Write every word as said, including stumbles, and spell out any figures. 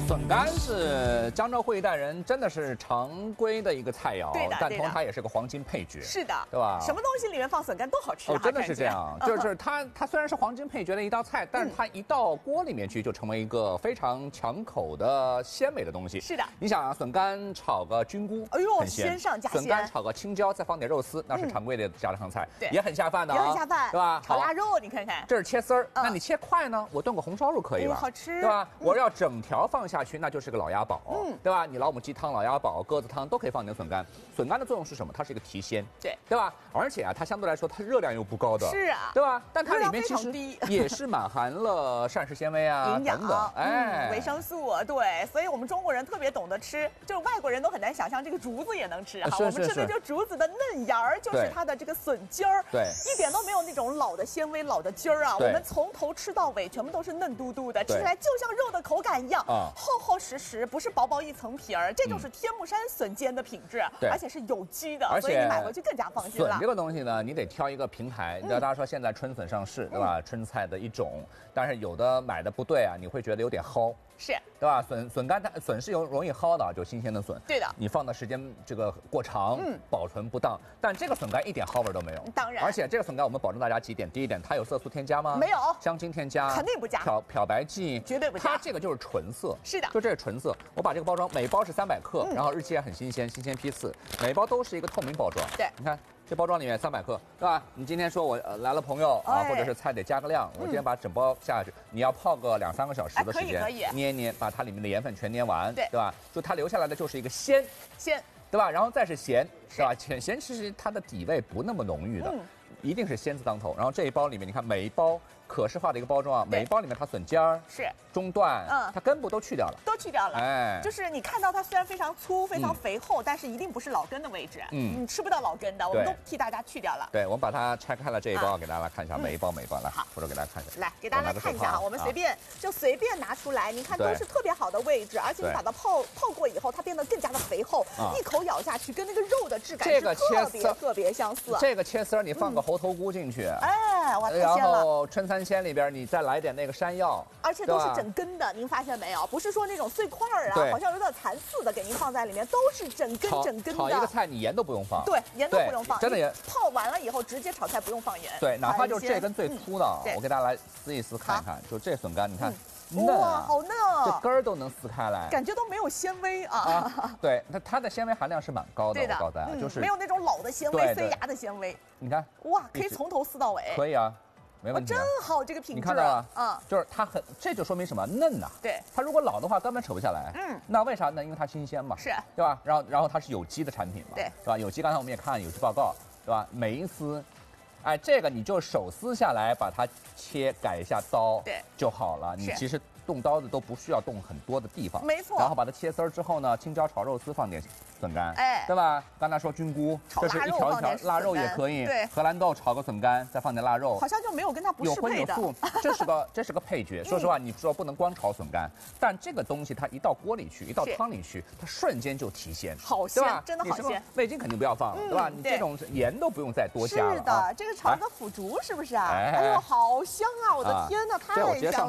笋干是江浙沪一带人真的是常规的一个菜肴， 对的， 但同时它也是个黄金配角， 是的， 对吧？ 什么东西里面放笋干都好吃啊！ 哦，真的是这样，就是它它虽然是黄金配角的一道菜，但是它一到锅里面去就成为一个非常抢口的鲜美的东西。 是的， 你想啊，笋干炒个菌菇， 哎呦， 很鲜鲜上加鲜； 笋干炒个青椒，再放点肉丝，那是常规的家常菜， 对， 也很下饭的， 也很下饭， 对吧？ 炒腊肉，你看看， 这是切丝儿，那你切块呢？我炖个红烧肉可以吧？ 好吃， 对吧？我要整条放下去，那就是个老鸭宝，嗯，对吧？你老母鸡汤、老鸭宝、鸽子汤都可以放点笋干。笋干的作用是什么？它是一个提鲜， 对， 对吧？而且啊，它相对来说它热量又不高的， 是啊， 对吧？但它里面其实也是满含了膳食纤维啊、 营养等等，哎， 维生素，对，所以我们中国人特别懂得吃，就是外国人都很难想象这个竹子也能吃哈。我们吃的就竹子的嫩芽儿，就是它的这个笋尖儿， 对， 一点都没有那种老的纤维、老的筋儿啊。我们从头吃到尾，全部都是嫩嘟嘟的，吃起来就像肉的口感一样，厚厚实实，不是薄薄一层皮儿。这就是天目山笋尖的品质，而且是有机的，所以你买回去更加放心了。 笋这个东西呢，你得挑一个平台。你知道，大家说现在春笋上市，对吧？春菜的一种，但是有的买的不对啊，你会觉得有点蒿。 是， 对吧？笋笋干它笋是有容易蒿的，就新鲜的笋。 对的， 你放的时间这个过长，嗯，保存不当。但这个笋干一点蒿味都没有， 当然。 而且这个笋干我们保证大家几点：第一点，它有色素添加吗？ 没有。 香精添加？ 肯定不加。 漂漂白剂绝对不加。 它这个就是纯色。 是的， 就这是纯色。我把这个包装，每包是三百克，然后日期也很新鲜，新鲜批次，每包都是一个透明包装。 对， 你看。这包装里面三百克，对吧？你今天说我呃来了朋友啊，或者是菜得加个量，我今天把整包下去，你要泡个两三个小时的时间，捏一捏，把它里面的盐粉全捏完，对吧？就它留下来的就是一个鲜鲜， 对吧？然后再是咸，是吧？咸咸其实它的底味不那么浓郁的，一定是鲜字当头。然后这一包里面，你看每一包可视化的一个包装啊，每一包里面它笋尖儿是中段，嗯，它根部都去掉了， 都去掉了，哎，就是你看到它虽然非常粗、非常肥厚，但是一定不是老根的位置，嗯，你吃不到老根的，我们都替大家去掉了。 对，我们把它拆开了这一包，给大家看一下，每一包每一包来，或者给大家看一下， 来给大家看一下啊，我们随便就随便拿出来，你看都是特别好的位置，而且你把它泡泡过以后，它变得更加的肥厚，一口咬下去跟那个肉的质感是特别特别相似。 这个切丝你放个猴头菇进去， 哎，哇，太鲜了。 然后春三鲜里边你再来点那个山药， 而且都是整根的，您发现没有？不是说那种碎块儿啊，好像有点残次的给您放在里面，都是整根整根的。 炒一个菜你盐都不用放， 对，盐都不用放， 真的盐。 泡完了以后直接炒菜不用放盐。 对，哪怕就这根最粗的，我给大家来撕一撕看一看，就这笋干，你看。 哇，好嫩啊！ 这根儿都能撕开来， 感觉都没有纤维啊。 啊对，它它的纤维含量是蛮高的，我告诉大家，就是没有那种老的纤维、塞牙的纤维。 你看， 哇，可以从头撕到尾。 可以啊，没问题。 真好，这个品质。 你看到了，嗯，就是它很，这就说明什么？嫩呐。 对， 它如果老的话，根本扯不下来。嗯，那为啥呢？因为它新鲜嘛， 是， 对吧？然后然后它是有机的产品嘛， 对， 是吧？有机，刚才我们也看有机报告，对吧？每一丝。哎，这个你就手撕下来，把它切改一下刀， 对就好了。你其实动刀子都不需要动很多的地方， 没错。 然后把它切丝儿之后呢，青椒炒肉丝放点笋干，哎，对吧？刚才说菌菇，这是一条一条腊肉也可以， 对， 荷兰豆炒个笋干，再放点腊肉， 好像就没有跟它不适配的。 有荤有素，这是个这是个配角。说实话，你说不能光炒笋干，但这个东西它一到锅里去，一到汤里去，它瞬间就提鲜， 好鲜，真的好鲜。 味精肯定不要放了，对吧？你这种盐都不用再多加了。 是的，这个炒个腐竹是不是啊？哎呦，好香啊！我的天哪，太香了。